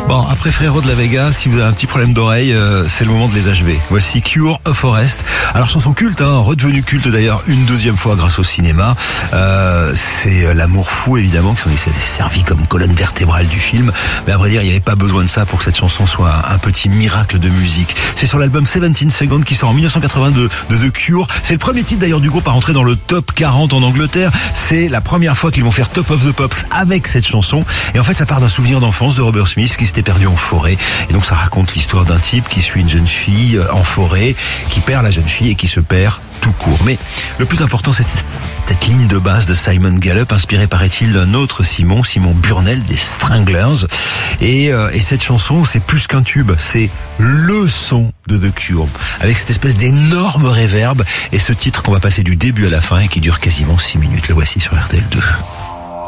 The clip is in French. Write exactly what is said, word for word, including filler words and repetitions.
Bon, après Frérot de la Vega, si vous avez un petit problème d'oreille, euh, c'est le moment de les achever. Voici Cure A Forest. Alors, chanson culte, hein, redevenue culte d'ailleurs une deuxième fois grâce au cinéma. Euh, c'est l'amour fou, évidemment, qui s'en est servi comme colonne vertébrale du film. Mais à vrai dire, il n'y avait pas besoin de ça pour que cette chanson soit un petit miracle de musique. C'est sur l'album dix-sept Seconds qui sort en dix-neuf cent quatre-vingt-deux de The Cure. C'est le premier titre d'ailleurs du groupe à rentrer dans le top quarante en Angleterre. C'est la première fois qu'ils vont faire Top of the Pops avec cette chanson. Et en fait, ça part d'un souvenir d'enfance de Robert Smith qui s'était perdu en forêt. Et donc, ça raconte l'histoire d'un type qui suit une jeune fille en forêt, qui perd la jeune fille et qui se perd tout court. Mais le plus important, c'est cette ligne de basse de Simon Gallup, inspirée, paraît-il, d'un autre Simon, Simon Burnell, des Stranglers. Et, euh, et cette chanson, c'est plus qu'un tube, c'est le son de The Cure, avec cette espèce d'énorme réverb et ce titre qu'on va passer du début à la fin et qui dure quasiment six minutes. Le voici sur R T L deux.